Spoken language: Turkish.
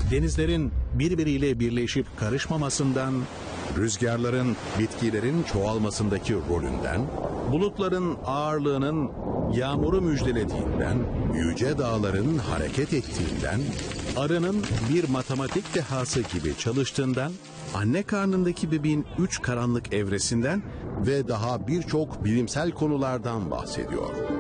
denizlerin birbiriyle birleşip karışmamasından, rüzgarların bitkilerin çoğalmasındaki rolünden, bulutların ağırlığının yağmuru müjdelediğinden, yüce dağların hareket ettiğinden, arının bir matematik dehası gibi çalıştığından, anne karnındaki bebeğin 3 karanlık evresinden ve daha birçok bilimsel konulardan bahsediyor.